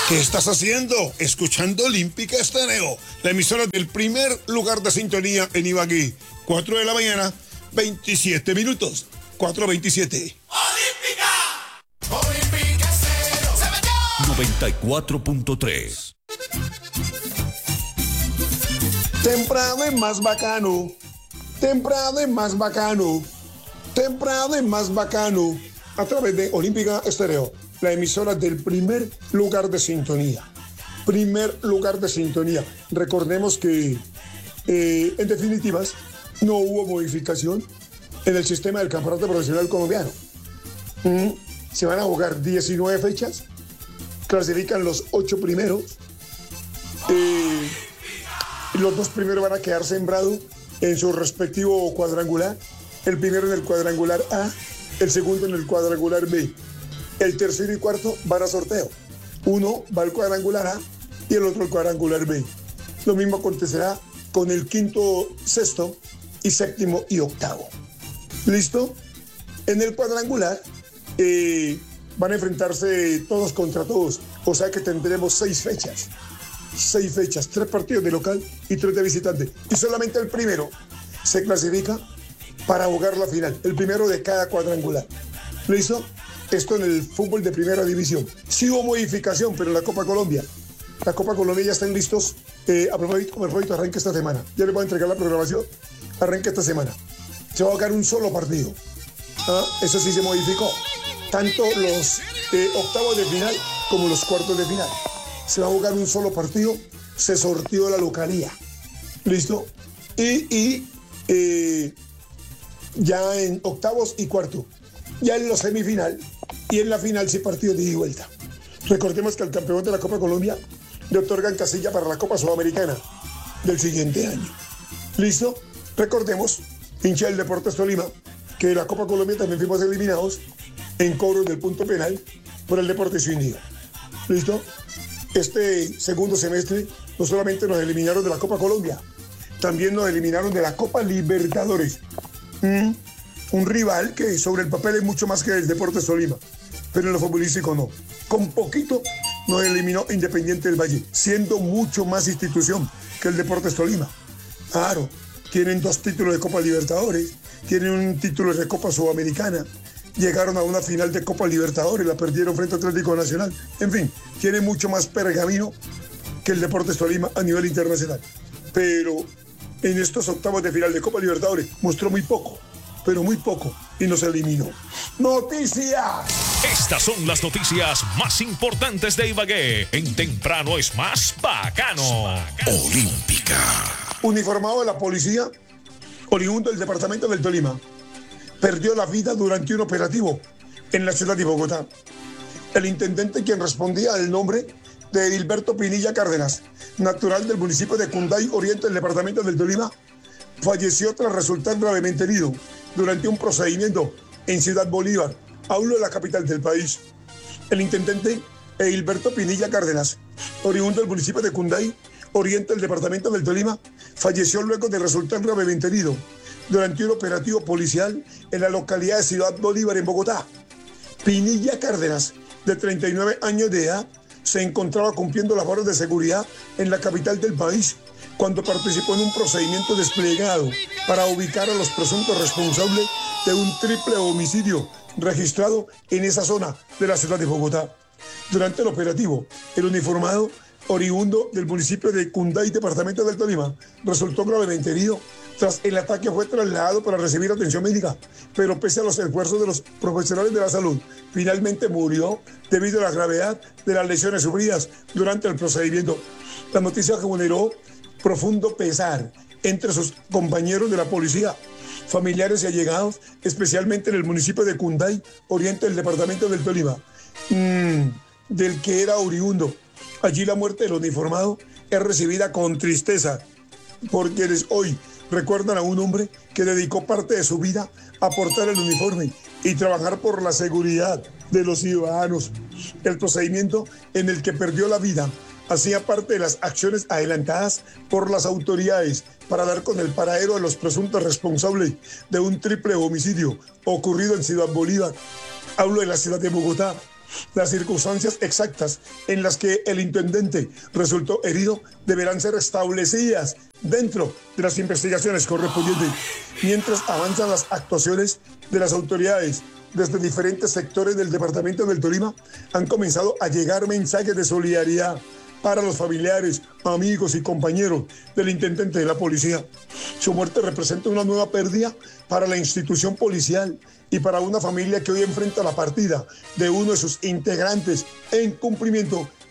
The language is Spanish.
¿Qué estás haciendo? Escuchando Olímpica Estéreo, la emisora del primer lugar de sintonía en Ibagué. 4 de la mañana, 27 minutos. 4:27. ¡Olímpica! ¡Olímpica Estéreo! ¡Se metió! 94.3. Temprano es más bacano. Temprano es más bacano. Temprano es más bacano. A través de Olímpica Estéreo, la emisora del primer lugar de sintonía. Primer lugar de sintonía. Recordemos que, en definitivas, no hubo modificación en el sistema del campeonato profesional colombiano. Se van a jugar 19 fechas. Clasifican los 8 primeros. Los 2 primeros van a quedar sembrados en su respectivo cuadrangular. El primero en el cuadrangular A, el segundo en el cuadrangular B. El tercero y cuarto van a sorteo. Uno va al cuadrangular A y el otro al cuadrangular B. Lo mismo acontecerá con el quinto, sexto y séptimo y octavo. ¿Listo? En el cuadrangular van a enfrentarse todos contra todos. O sea que tendremos 6 fechas. 6 fechas, 3 partidos de local y 3 de visitante. Y solamente el primero se clasifica para jugar la final. El primero de cada cuadrangular. ¿Listo? Esto en el fútbol de primera división. Sí hubo modificación, pero en la Copa Colombia. La Copa Colombia ya están listos. A propósito, arranca esta semana. Ya les voy a entregar la programación. Arranca esta semana. Se va a jugar un solo partido. Eso sí se modificó. Tanto los octavos de final como los cuartos de final. Se va a jugar un solo partido. Se sortió la localía. ¿Listo? Y ya en octavos y cuarto. Ya en la semifinal y en la final sí partido de ida y vuelta. Recordemos que al campeón de la Copa Colombia le otorgan casilla para la Copa Sudamericana del siguiente año. ¿Listo? Recordemos, hincha del Deportes Tolima, que en la Copa Colombia también fuimos eliminados en cobros del punto penal por el Deportes Unido. ¿Listo? Este segundo semestre no solamente nos eliminaron de la Copa Colombia, también nos eliminaron de la Copa Libertadores. Un rival que sobre el papel es mucho más que el Deportes Tolima, pero en lo futbolístico no. Con poquito nos eliminó Independiente del Valle, siendo mucho más institución que el Deportes Tolima. Claro, tienen 2 títulos de Copa Libertadores, tienen un título de Copa Sudamericana, llegaron a una final de Copa Libertadores, la perdieron frente a Atlético Nacional. En fin, tiene mucho más pergamino que el Deportes Tolima a nivel internacional. Pero en estos octavos de final de Copa Libertadores mostró muy poco, pero muy poco, y nos eliminó. ¡Noticias! Estas son las noticias más importantes de Ibagué. En Temprano es más bacano. Olímpica. Uniformado de la policía, oriundo del departamento del Tolima, perdió la vida durante un operativo en la ciudad de Bogotá. El intendente, quien respondía al nombre de Edilberto Pinilla Cárdenas, natural del municipio de Cunday Oriente del departamento del Tolima, falleció tras resultar gravemente herido durante un procedimiento en Ciudad Bolívar, hablo de la capital del país. El intendente Edilberto Pinilla Cárdenas, oriundo del municipio de Cunday Oriente del departamento del Tolima, falleció luego de resultar gravemente herido durante un operativo policial en la localidad de Ciudad Bolívar, en Bogotá. Pinilla Cárdenas, de 39 años de edad, se encontraba cumpliendo labores de seguridad en la capital del país cuando participó en un procedimiento desplegado para ubicar a los presuntos responsables de un triple homicidio registrado en esa zona de la ciudad de Bogotá. Durante el operativo, el uniformado, oriundo del municipio de Cunday, departamento del Tolima, resultó gravemente herido. Tras el ataque fue trasladado para recibir atención médica, pero pese a los esfuerzos de los profesionales de la salud, finalmente murió debido a la gravedad de las lesiones sufridas durante el procedimiento. La noticia generó profundo pesar entre sus compañeros de la policía, familiares y allegados, especialmente en el municipio de Cunday, oriente del departamento del Tolima, del que era oriundo. Allí la muerte del uniformado es recibida con tristeza, porque quienes hoy recuerdan a un hombre que dedicó parte de su vida a portar el uniforme y trabajar por la seguridad de los ciudadanos. El procedimiento en el que perdió la vida hacía parte de las acciones adelantadas por las autoridades para dar con el paradero de los presuntos responsables de un triple homicidio ocurrido en Ciudad Bolívar. Hablo de la ciudad de Bogotá. Las circunstancias exactas en las que el intendente resultó herido deberán ser establecidas dentro de las investigaciones correspondientes, mientras avanzan las actuaciones de las autoridades. Desde diferentes sectores del departamento del Tolima han comenzado a llegar mensajes de solidaridad para los familiares, amigos y compañeros del intendente de la policía. Su muerte representa una nueva pérdida para la institución policial y para una familia que hoy enfrenta la partida de uno de sus integrantes en cumplimiento